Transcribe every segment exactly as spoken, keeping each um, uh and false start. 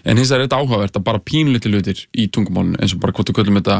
en hins vegar er þetta áhugavert að bara pínlítið hlutir í tungumálinu eins og bara hvort við köllum þetta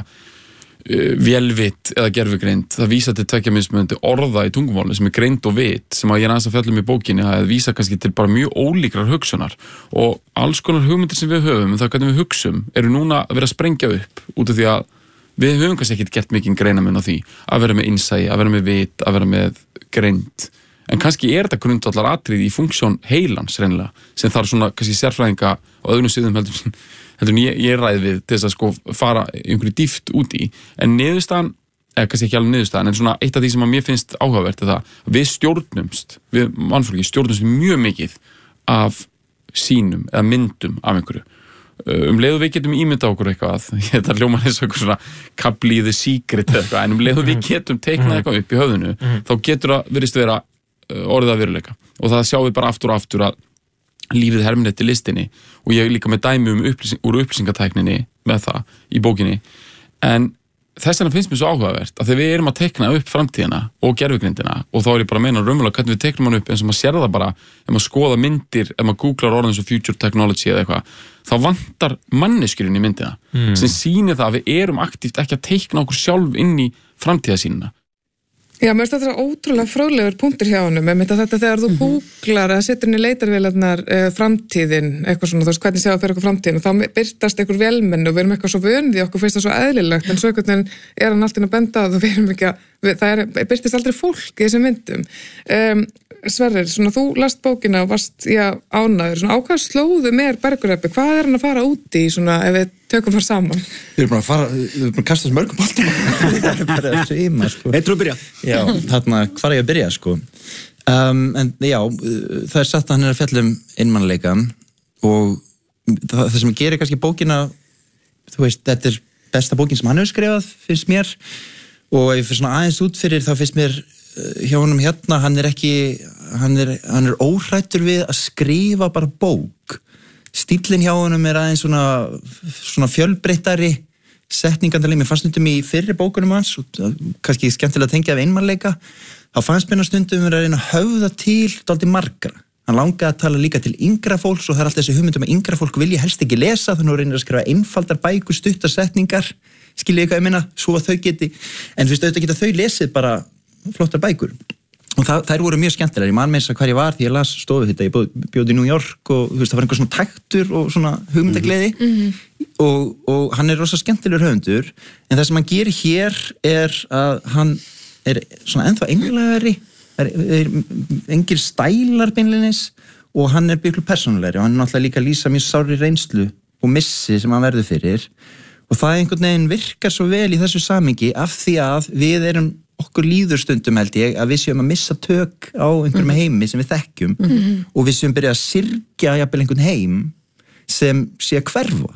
uh, vélvit eða gervigreind, það vísa til tveggja mismunandi orða í tungumálinu sem er greind og vit sem að ég næst að fjalla um í bókinni að vísa kannski til bara mjög ólíkrar hugsunar og alls konar hugmyndir sem við höfum um það hvernig við hugsum eru núna að vera að sprengja upp út af því að við höfum kannski ekkert gert mikinn greinamun á því að vera með innsæi, að vera með vit, að vera með greind en kannski er þetta grundvallar atriði í funksjón heilans reynilega sem þarf svona kannski sérfræðinga og öðrum sviðum heldur, heldur ég, ég ræði við til þess að sko fara einhverju dýft út í en niðurstaðan, eða kannski ekki alveg niðurstaðan en svona eitt af því sem að mér finnst áhugavert er það að við stjórnumst, við mannfólki stjórnumst mjög mikið af sýnum eða myndum af einhverju um leiðu við getum ímynda okkur eitthvað ég þetta hljómar eins og eitthvað svona kapli í the secret eða eitthvað en um leiðu við getum teiknað eitthvað upp í höfðinu þá getur það virðist vera orðið að veruleika og það sjáum við bara aftur og aftur að lífið hermir eftir listinni og ég er líka með dæmi um upplýsing, úr upplýsingatækninni með það í bókinni en þess vegna finnst mér svo áhugavert að þegar við erum að teikna upp framtíðina og gervigrindina og þá er ég bara að meina raunverulega hvernig við teiknum hann upp eins og maður sér það bara ef maður skoða myndir, ef maður googlar orðin svo future technology eða eitthvað þá vantar manneskjurinn í myndina mm. sem sýnir það að við erum aktíft ekki að teikna okkur sjálf inn í framtíðasýnina. Já, mér finnst þetta ótrúlega fróðlegur punktur hjá honum, með þetta þegar þú googlar að setur inn í leitarvélarnar uh, framtíðin, eitthvað svona, þú veist, hvernig séu að fyrir okkur framtíðin og þá byrtast einhver vélmenn og við erum eitthvað svo vönið í okkur, finnst það svo eðlilegt, en svo einhvern veginn er hann alltaf að benda að við erum ekki að, við, það er, byrtist aldrei fólk í þessum myndum. Um, Sverrir, svona þú last bókina og varst, já, ánæður, svona á hvað slóðu meir Bergur-Ebbi, hvað er hann að fara úti í svona, ef við tökum þar saman? Við erum bara að fara, við erum bara að kasta þessu mörgum boltum. Það er bara að seima, sko. Heitur að byrja. Já, þarna, hvar er ég að byrja, sko? Um, en já, það er satt að hann er að fjalla um einmannleikan og það, það sem gerir kannski bókina, þú veist, þetta er besta bókin sem hann hefur skrifað, finnst mér, og ef ég fyrir svona aðeins út fyrir, þá finnst mér hjá honum hérna, hann er ekki, hann er, hann er óhrættur við að skrifa bara bók. Stíllinn hjá honum er aðeins svona, svona fjölbreyttari setningandaleg. Mér fannst stundum í fyrri bókunum hans, og kannski skemmtilega að tengja af einmannleika, þá fannst mér stundum verið að reyna að höfða til dálítið margra. Hann langaði að tala líka til yngra fólks og það er alltaf þessi hugmyndum að yngra fólk vilja helst ekki lesa, þannig að reynir að skrifa einfaldar bækur, stuttar setningar, skiljið eitthvað ég minna, svo að þau geti, en fyrst auðvitað geta þau lesið bara flottar bækur og það, þær voru mjög skemmtilegar. Ég man með þess að hvar ég var því ég las stofu þetta, ég bjóð í New York og þú veist, það var einhver svona taktur og svona hugmyndagleði mm-hmm. og, og hann er rosa skemmtilegur höfundur en það sem hann gerir hér er að hann er svona ennþá einlegari, er, er engir stælar beinleinis og hann er byrklu persónulegri og hann er náttúrulega líka að lýsa mjög sárri reynslu og missi sem hann verður fyrir og það einhvern veginn virkar svo vel í þessu samhengi af því að við erum okkur líður stundum held ég að við séum að missa tök á einhverjum heimi sem við þekkjum mm-hmm. og við séum byrja að syrgja jafnvel einhvern heim sem sé að hverfa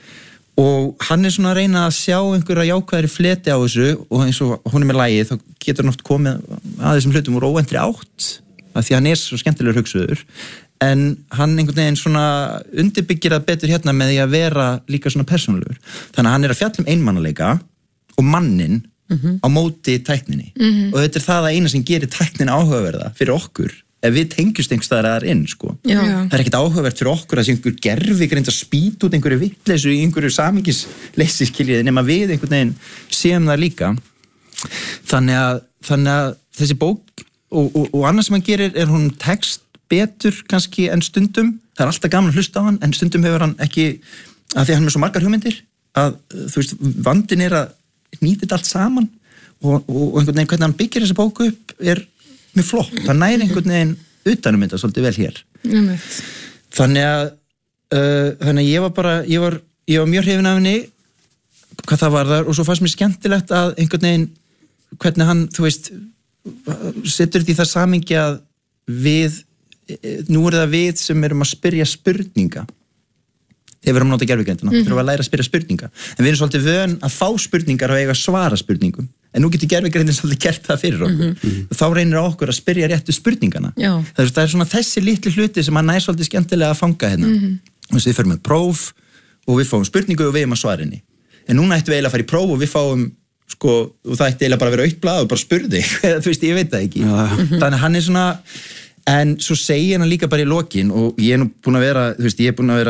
og hann er svona að reyna að sjá einhverja jákvæðri fleti á þessu og eins og hún er með lagið þá getur hann oft komið að þessum hlutum úr óvæntri átt af því hann er svo skemmtilegur hugsuður en hann einhvern veginn svona undirbyggir það betur hérna með því að vera líka svona persónulegur þannig að hann er að fjalla um einmannaleika og mannin Mm-hmm. á móti tækninni mm-hmm. og þetta er það að eina sem gerir tæknin áhugaverða fyrir okkur ef við tengjumst einhvers staðar aðar inn sko. Það er ekkert áhugavert fyrir okkur að sé einhver gervigreind að spýta út einhverju vitleysu í einhverju samingisleysi skiljiði nema við einhvern veginn séum það líka þannig að, þannig að þessi bók og, og, og annað sem hann gerir er hún tekst betur kannski en stundum það er alltaf gaman að hlusta á hann en stundum hefur hann ekki að því að hann er svo margar hugmyndir að þú veist vandinn er að nýtir allt saman og, og einhvern veginn hvernig hann byggir þessa bóku upp er mjög flott, það næri einhvern veginn utanum þetta svolítið vel hér mm. þannig að uh, þannig að ég var bara ég var, ég var mjög hrifin af henni hvað það var þar og svo fannst mér skemmtilegt að einhvern veginn hvernig hann þú veist setur því það samingi að við nú er það við sem erum að spyrja spurninga þegar við erum að nota gervigreindina, mm-hmm. þurfum að læra að spyrja spurninga en við erum svolítið vön að fá spurningar og eiga að svara spurningum en nú getur gervigreindin svolítið gert það fyrir okkur mm-hmm. og þá reynir okkur að spyrja réttu spurningana það er, það er svona þessi litli hluti sem að næ svolítið skemmtilega að fanga hérna mm-hmm. og þess að við förum með próf og við fáum spurningu og við erum að svara henni en núna ættum við eiginlega að fara í próf og við fáum sko, og það ætti eiginlega bara að vera autt blað og bara spurði þú veist, ég veit það ekki mm-hmm. þannig að hann er svona en svo segir hann líka bara í lokin og ég er nú búin að vera, þú veist, ég er búin að vera